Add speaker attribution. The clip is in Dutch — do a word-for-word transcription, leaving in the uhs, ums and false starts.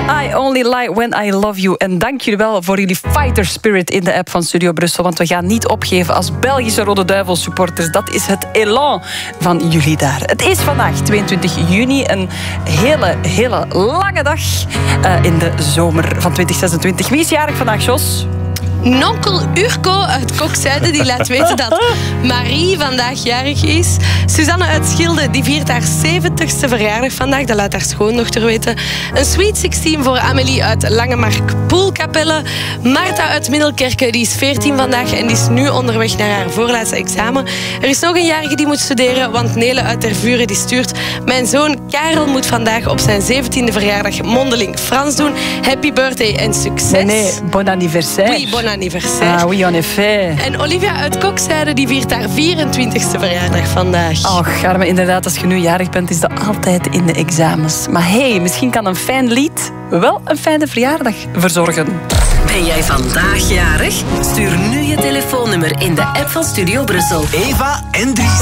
Speaker 1: I only lie when I love you. En dank jullie wel voor jullie fighter spirit in de app van Studio Brussel. Want we gaan niet opgeven als Belgische Rode Duivel supporters. Dat is het elan van jullie daar. Het is vandaag tweeëntwintig juni. Een hele, hele lange dag uh, in de zomer van twintig zesentwintig. Wie is jarig vandaag, Jos?
Speaker 2: Nonkel Urko uit Kokzuiden die laat weten dat Marie vandaag jarig is. Suzanne uit Schilde die viert haar zeventigste verjaardag vandaag. Dat laat haar schoondochter weten. Een sweet zestien voor Amélie uit Langemark Poelkapelle. Marta uit Middelkerke die is veertien vandaag en die is nu onderweg naar haar voorlaatste examen. Er is nog een jarige die moet studeren, want Nele uit Tervuren die stuurt: mijn zoon Karel moet vandaag op zijn zeventiende verjaardag mondeling Frans doen. Happy birthday en succes.
Speaker 1: Nee, nee, bon anniversaire.
Speaker 2: Oui, bon anniversaire.
Speaker 1: Ah, oui, en effet.
Speaker 2: En Olivia uit Kokzijde die viert haar vierentwintigste verjaardag vandaag.
Speaker 1: Och, Arme, inderdaad, als je nu jarig bent, is dat altijd in de examens. Maar hey, misschien kan een fijn lied wel een fijne verjaardag verzorgen.
Speaker 3: Ben jij vandaag jarig? Stuur nu je telefoonnummer in de app van Studio Brussel.
Speaker 4: Eva en Dries.